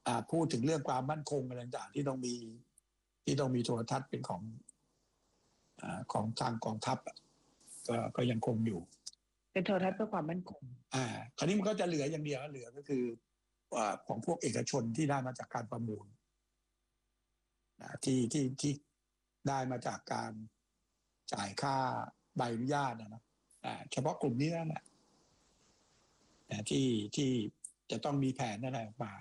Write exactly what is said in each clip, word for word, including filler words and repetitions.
พูดถึงเรื่องความมั่นคงอะไรต่างๆที่ต้องมีที่ต้องมีโทรทัศน์เป็นของอของทางกองทัพก็ก็ยังคงอยู่เป็นโทรทัศน์เพื่อความมั่นคงอ่าคราวนี้มันก็จะเหลืออย่างเดียวเหลือก็คือของพวกเอกชนที่ได้มาจากการประมูลที่ที่ที่ได้มาจากการจ่ายค่าใบอนุญาตนะเฉพาะกลุ่มนี้นั่นแหละที่ที่จะต้องมีแผนอะไรออกมา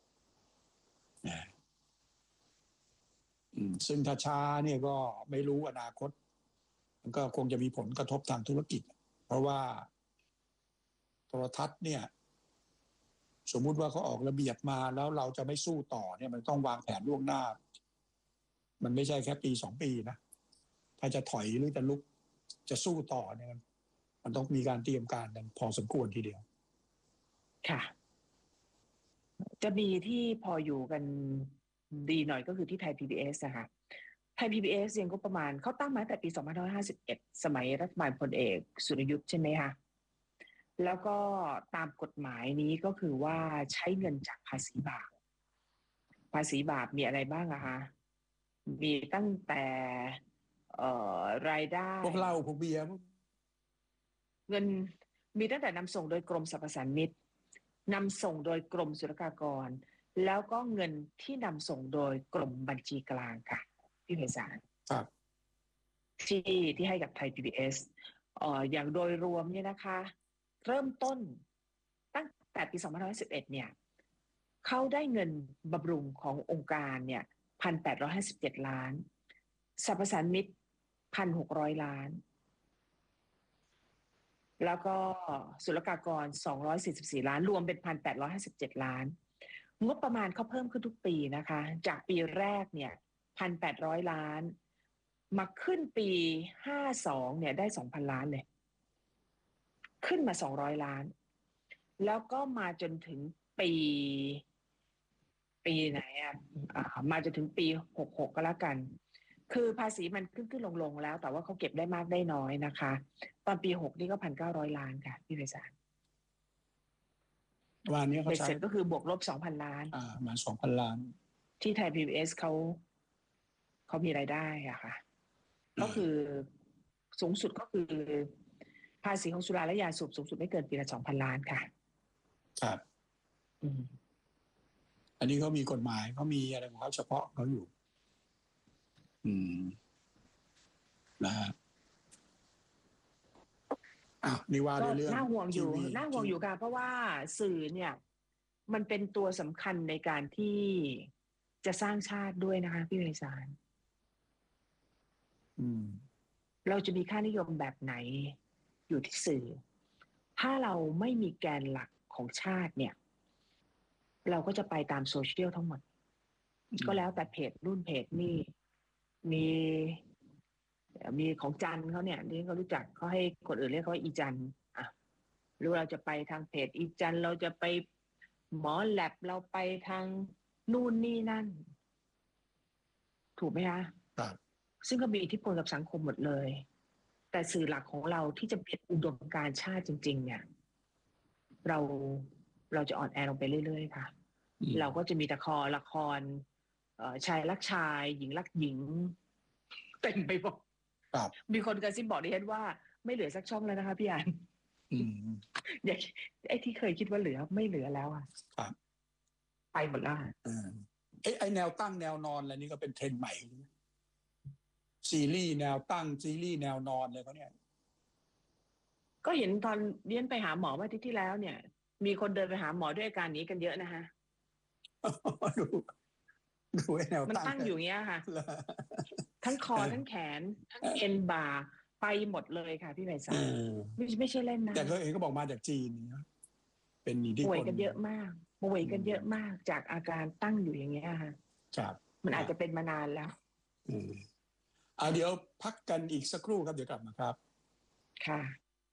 ซึ่งถ้าช้าเนี่ยก็ไม่รู้อนาคตมันก็คงจะมีผลกระทบทางธุรกิจเพราะว่าโทรทัศน์เนี่ยสมมุติว่าเขาออกระเบียบมาแล้วเราจะไม่สู้ต่อเนี่ยมันต้องวางแผนล่วงหน้ามันไม่ใช่แค่ปีสองปีนะถ้าจะถอยหรือจะลุกจะสู้ต่อเนี่ยมันต้องมีการเตรียมการกันพอสมควรทีเดียวค่ะจะมีที่พออยู่กันดีหน่อยก็คือที่ไทย พี บี เอส นะคะไทย พี บี เอส เองก็ประมาณเขาตั้งมาตั้งแต่ปีสองพันห้าร้อยห้าสิบเอ็ดสมัยรัฐบาลพลเอกสุรยุทธ์ใช่ไหมคะแล้วก็ตามกฎหมายนี้ก็คือว่าใช้เงินจากภาษีบาปภาษีบาปมีอะไรบ้างอะคะมีตั้งแต่เอ่อรายได้พวกเหล้าพวกเบียร์เงินมีตั้งแต่นำส่งโดยกรมสรรพสามิตนำส่งโดยกรมศุลกากรแล้วก็เงินที่นำส่งโดยกรมบัญชีกลางค่ะพี่ไพศาลครับที่ที่ให้กับไทย พี บี เอส เอ่ออย่างโดยรวมเนี่ยนะคะเริ่มต้นตั้งแต่ปีสองพันห้าร้อยสิบเอ็ดเนี่ยเขาได้เงินบำรุงขององค์การเนี่ย หนึ่งพันแปดร้อยห้าสิบเจ็ด ล้านสรรพสามิต หนึ่งพันหกร้อย ล้านแล้วก็ศุลกากรสองร้อยสี่สิบสี่ล้านรวมเป็น หนึ่งพันแปดร้อยห้าสิบเจ็ด ล้านงบประมาณเขาเพิ่มขึ้นทุกปีนะคะจากปีแรกเนี่ย หนึ่งพันแปดร้อย ล้านมาขึ้นปีห้าสิบสองเนี่ยได้ สองพัน ล้านเลยขึ้นมาสองร้อยล้านแล้วก็มาจนถึงปีปีไหนอ่ะมาจนถึงปีหกสิบหกก็แล้วกันคือภาษีมันขึ้นขึ้นลงลงแล้วแต่ว่าเขาเก็บได้มากได้น้อยนะคะตอนปีหกนี่ก็ หนึ่งพันเก้าร้อย ล้านค่ะพี่ไพศาลวันนี้เขาใช้เสร็จก็คือบวกลบ สองพัน ล้านอ่ามา สองพัน ล้านที่ไทย พี บี เอส เขาเขามีรายได้อะค่ะก็คือสูงสุดก็คือภาษีของสุราและยาสูบสูงสุดไม่เกินปีละ สองพัน ล้านค่ะครับอืมอันนี้เขามีกฎหมายเขามีอะไรของเขาเฉพาะเขาอยู่อืมนะฮะอ้าวนี่ว่าด้วยเรื่องน่าห่วงอยู่น่าห่วงอยู่ค่ะเพราะว่าสื่อเนี่ยมันเป็นตัวสำคัญในการที่จะสร้างชาติด้วยนะคะพี่ไพศาลอืมเราจะมีค่านิยมแบบไหนอยู่ที่สื่อถ้าเราไม่มีแกนหลักของชาติเนี่ยเราก็จะไปตามโซเชียลทั้งหมดก็แล้วแต่เพจรุ่นเพจนี่มีมีของจันเขาเนี่ยนี่เขารู้จักเขาให้คนอื่นเรียกเขาว่าอีจันอ่ะหรือเราจะไปทางเพจอีจันเราจะไปหมอแลบเราไปทางนู่นนี่นั่นถูกไหมคะครับซึ่งก็มีอิทธิพลกับสังคมหมดเลยแต่สื่อหลักของเราที่จะเป็นอุดมการณ์ชาติจริงๆเนี่ยเราเราจะอ่อนแอลงไปเรื่อยๆค่ะเราก็จะมีแต่คอละครชายรักชายหญิงรักหญิงเต็มไปหมดมีคนกระซิบบอกดิฉันว่าไม่เหลือสักช่องแล้วนะคะพี่อันอย่างไอ้ที่เคยคิดว่าเหลือไม่เหลือแล้วอ่ะไปหมดแล้วไอ้ไอ้แนวตั้งแนวนอนอะไรนี่ก็เป็นเทรนด์ใหม่ซีรีส์แนวตั้งซีรีส์แนวนอนเลยเขาเนี่ยก็เห็นตอนเรียนไปหาหมอเมื่ออาทิตย์ที่แล้วเนี่ยมีคนเดินไปหาหมอด้วยอาการนี้กันเยอะนะฮะดูดูแนวตั้งมันตั้งอยู่เงี้ยค่ะทั้งคอทั้งแขนทั้งเอ็นบ่าไปหมดเลยค่ะพี่ไพศาลไม่ไม่ใช่เล่นนะแต่ก็เองก็บอกมาจากจีนนะเป็นอิทธิพลป่วยกันเยอะมากป่วยกันเยอะมากจากอาการตั้งอยู่อย่างเงี้ยค่ะครับมันอาจจะเป็นมานานแล้วอืมอ่าเดี๋ยวพักกันอีกสักครู่ครับเดี๋ยวกลับมาครับค่ะ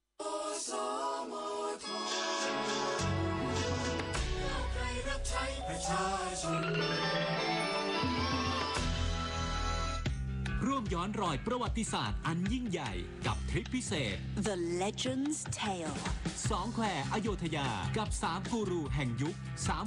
ร่วมย้อนรอยประวัติศาสตร์อันยิ่งใหญ่กับทริปพิเศษ The Legend's Tale สองแควอโยธยากับสามกูรูแห่งยุคสาม